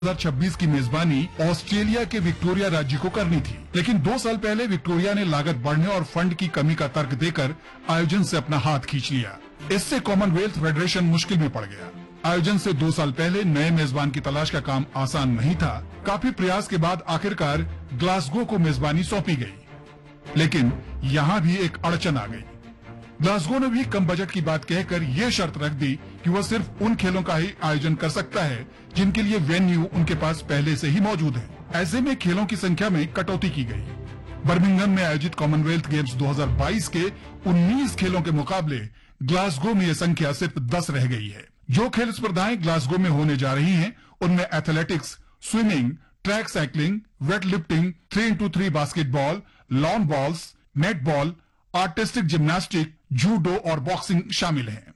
2026 की मेजबानी ऑस्ट्रेलिया के विक्टोरिया राज्य को करनी थी, लेकिन 2 साल पहले विक्टोरिया ने लागत बढ़ने और फंड की कमी का तर्क देकर आयोजन से अपना हाथ खींच लिया। इससे कॉमनवेल्थ फेडरेशन मुश्किल में पड़ गया। आयोजन से 2 साल पहले नए मेजबान की तलाश का काम आसान नहीं था। काफी प्रयास के बाद आखिरकार ग्लासगो को मेजबानी सौंपी गई, लेकिन यहाँ भी एक अड़चन आ गई। ग्लासगो ने भी कम बजट की बात कहकर ये शर्त रख दी कि वह सिर्फ उन खेलों का ही आयोजन कर सकता है जिनके लिए वेन्यू उनके पास पहले से ही मौजूद है। ऐसे में खेलों की संख्या में कटौती की गई। बर्मिंघम में आयोजित कॉमनवेल्थ गेम्स 2022 के 19 खेलों के मुकाबले ग्लासगो में ये संख्या सिर्फ 10 रह गई है। जो खेल स्पर्धाएं ग्लासगो में होने जा रही हैं, उनमें athletics, swimming, track cycling, weight lifting, 3x3 basketball, lawn balls, netball, artistic gymnastic, judo और बॉक्सिंग शामिल हैं।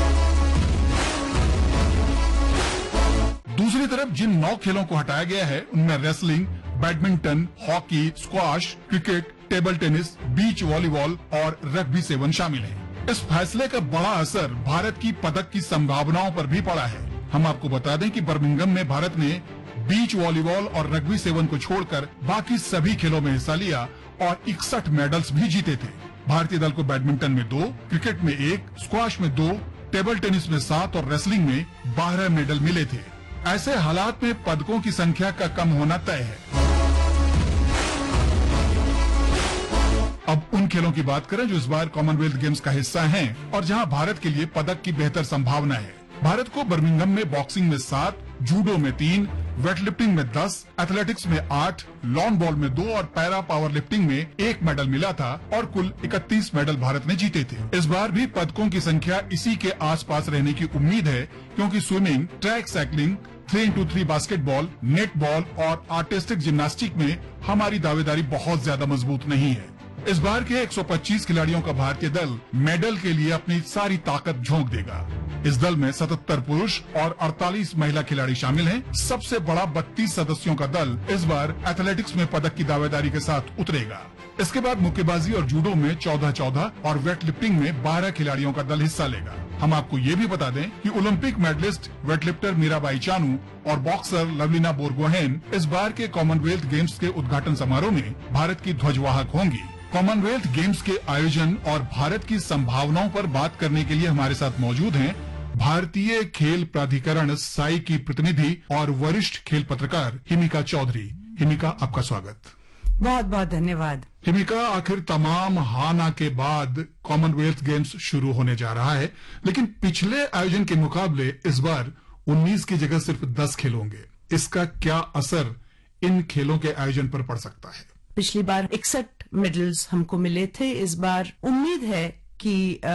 दूसरी तरफ जिन 9 खेलों को हटाया गया है, उनमें wrestling, badminton, hockey, squash, cricket, table tennis, beach volleyball और रग्बी 7 शामिल हैं। इस फैसले का बड़ा असर भारत की पदक की संभावनाओं पर भी पड़ा है। हम आपको बता दें कि बर्मिंघम में भारत ने बीच वॉलीबॉल और रग्बी 7 को छोड़कर बाकी सभी खेलों में हिस्सा लिया और 61 मेडल्स भी जीते थे। भारतीय दल को बैडमिंटन में 2, क्रिकेट में 1, स्क्वाश में 2, टेबल टेनिस में 7 और रेसलिंग में 12 मेडल मिले थे। ऐसे हालात में पदकों की संख्या का कम होना तय है। अब उन खेलों की बात करें जो इस बार कॉमनवेल्थ गेम्स का हिस्सा हैं और जहां भारत के लिए पदक की बेहतर संभावना है। भारत को बर्मिंघम में बॉक्सिंग में 7, जूडो में 3, वेटलिफ्टिंग में 10, एथलेटिक्स में 8, लॉन बॉल में 2 और पैरा पावर लिफ्टिंग में 1 मेडल मिला था और कुल 31 मेडल भारत ने जीते थे। इस बार भी पदकों की संख्या इसी के आसपास रहने की उम्मीद है, क्योंकि swimming, track cycling, 3x3 basketball, netball और आर्टिस्टिक जिम्नास्टिक में हमारी दावेदारी बहुत ज्यादा मजबूत नहीं है। इस बार के 125 खिलाड़ियों का भारतीय दल मेडल के लिए अपनी सारी ताकत झोंक देगा। इस दल में 77 पुरुष और 48 महिला खिलाड़ी शामिल हैं। सबसे बड़ा 32 सदस्यों का दल इस बार एथलेटिक्स में पदक की दावेदारी के साथ उतरेगा। इसके बाद मुक्केबाजी और जूडो में 14-14 और वेट लिफ्टिंग में 12 खिलाड़ियों का दल हिस्सा लेगा। हम आपको ये भी बता दें कि Olympic medallist weightlifter Mirabai Chanu और बॉक्सर लवलीना बोरगोहेन इस बार के कॉमनवेल्थ गेम्स के उद्घाटन समारोह में भारत की ध्वजवाहक होंगी। कॉमनवेल्थ गेम्स के आयोजन और भारत की संभावनाओं पर बात करने के लिए हमारे साथ मौजूद हैं भारतीय खेल प्राधिकरण साई की प्रतिनिधि और वरिष्ठ खेल पत्रकार हिमिका चौधरी। हिमिका, आपका स्वागत। बहुत बहुत धन्यवाद। हिमिका, आखिर तमाम हाना के बाद कॉमनवेल्थ गेम्स शुरू होने जा रहा है, लेकिन पिछले आयोजन के मुकाबले इस बार 19 की जगह सिर्फ 10 खेल होंगे। इसका क्या असर इन खेलों के आयोजन पर पड़ सकता है? पिछली बार 61 मेडल्स हमको मिले थे। इस बार उम्मीद है कि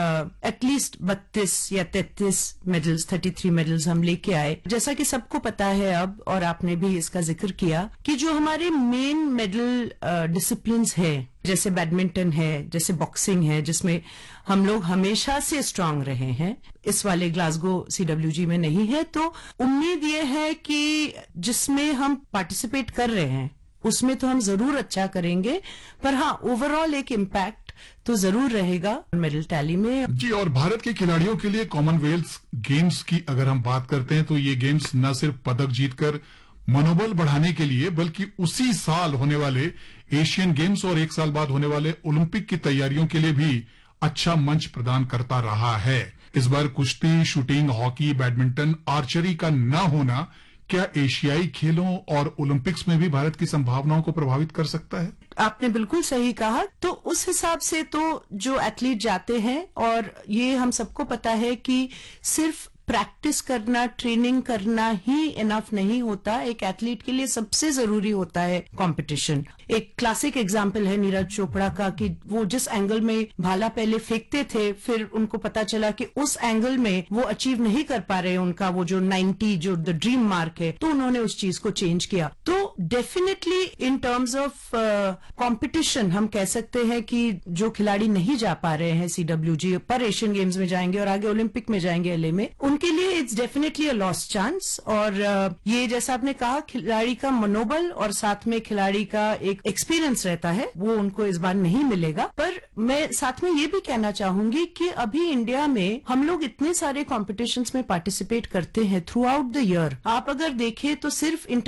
एटलीस्ट 32 या 33 मेडल्स, 33 मेडल्स हम लेके आए। जैसा कि सबको पता है अब, और आपने भी इसका जिक्र किया, कि जो हमारे मेन मेडल डिसिप्लिन्स है, जैसे बैडमिंटन है, जैसे बॉक्सिंग है, जिसमें हम लोग हमेशा से स्ट्रांग रहे हैं, इस वाले ग्लासगो CWG में नहीं है। तो उम्मीद ये है कि जिसमें हम पार्टिसिपेट कर रहे हैं उसमें तो हम जरूर अच्छा करेंगे, पर हाँ, ओवरऑल एक इम्पैक्ट तो जरूर रहेगा मेडल टैली में। जी, और भारत के खिलाड़ियों के लिए कॉमनवेल्थ गेम्स की अगर हम बात करते हैं तो ये गेम्स न सिर्फ पदक जीतकर मनोबल बढ़ाने के लिए, बल्कि उसी साल होने वाले एशियन गेम्स और 1 साल बाद होने वाले ओलंपिक की तैयारियों के लिए भी अच्छा मंच प्रदान करता रहा है। इस बार कुश्ती, शूटिंग, हॉकी, बैडमिंटन, आर्चरी का न होना क्या एशियाई खेलों और ओलंपिक्स में भी भारत की संभावनाओं को प्रभावित कर सकता है? आपने बिल्कुल सही कहा। तो उस हिसाब से तो जो एथलीट जाते हैं, और ये हम सबको पता है कि सिर्फ प्रैक्टिस करना, ट्रेनिंग करना ही इनफ नहीं होता। एक एथलीट के लिए सबसे जरूरी होता है कंपटीशन। एक क्लासिक एग्जाम्पल है नीरज चोपड़ा का, कि वो जिस एंगल में भाला पहले फेंकते थे, फिर उनको पता चला कि उस एंगल में वो अचीव नहीं कर पा रहे उनका वो जो 90 जो द ड्रीम मार्क है, तो उन्होंने उस चीज को चेंज किया। तो definitely in terms of competition हम कह सकते हैं कि जो खिलाड़ी नहीं जा पा रहे हैं CWG पर, एशियन गेम्स में जाएंगे और आगे ओलंपिक में जाएंगे LA में, उनके लिए it's definitely a lost chance. और ये जैसा आपने कहा, खिलाड़ी का मनोबल और साथ में खिलाड़ी का एक एक्सपीरियंस रहता है, वो उनको इस बार नहीं मिलेगा। पर मैं साथ में ये भी कहना चाहूंगी कि अभी इंडिया में हम लोग इतने सारे कॉम्पिटिशन्स में पार्टिसिपेट करते हैं थ्रू आउट द ईयर। आप अगर देखें तो सिर्फ